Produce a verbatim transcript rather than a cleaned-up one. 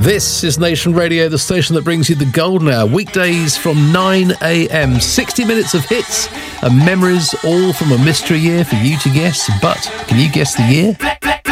This is Nation Radio, the station that brings you the golden hour, weekdays from nine a.m. sixty minutes of hits and memories, all from a mystery year for you to guess. But can you guess the year?